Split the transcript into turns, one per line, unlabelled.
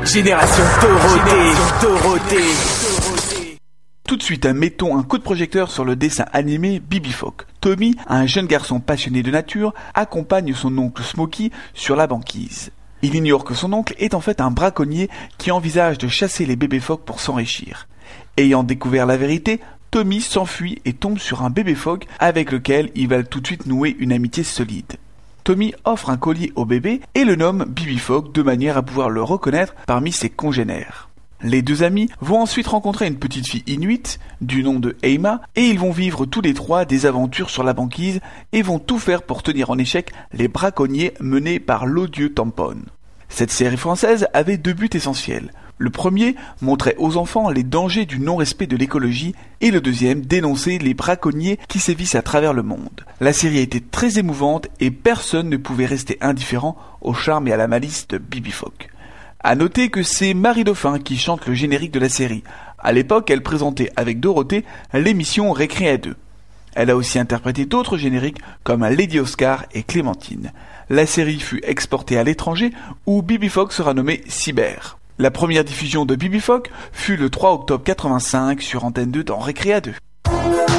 Génération Dorothée.
Tout de suite, mettons un coup de projecteur sur le dessin animé Bibi Phoque. Tommy, un jeune garçon passionné de nature, accompagne son oncle Smokey sur la banquise. Il ignore que son oncle est en fait un braconnier qui envisage de chasser les bébés phoques pour s'enrichir. Ayant découvert la vérité, Tommy s'enfuit et tombe sur un bébé phoque avec lequel il va tout de suite nouer une amitié solide. Tommy offre un collier au bébé et le nomme Bibi Phoque de manière à pouvoir le reconnaître parmi ses congénères. Les deux amis vont ensuite rencontrer une petite fille inuite du nom de Heima et ils vont vivre tous les trois des aventures sur la banquise et vont tout faire pour tenir en échec les braconniers menés par l'odieux Tampon. Cette série française avait deux buts essentiels. Le premier montrait aux enfants les dangers du non-respect de l'écologie et le deuxième dénonçait les braconniers qui sévissent à travers le monde. La série était très émouvante et personne ne pouvait rester indifférent au charme et à la malice de Bibi Phoque. À noter que c'est Marie Dauphin qui chante le générique de la série. À l'époque, elle présentait avec Dorothée l'émission Récré à deux. Elle a aussi interprété d'autres génériques comme Lady Oscar et Clémentine. La série fut exportée à l'étranger où Bibi Phoque sera nommée Cyber. La première diffusion de Bibi Phoque fut le 3 octobre 85 sur Antenne 2 dans Récré à deux.